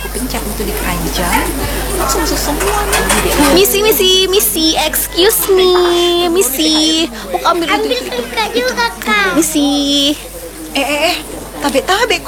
dipencet itu di keranjang, langsung masuk semua nih. Missy, excuse me, Missy, mau ambil Ambil juga Kak. Missy, tabe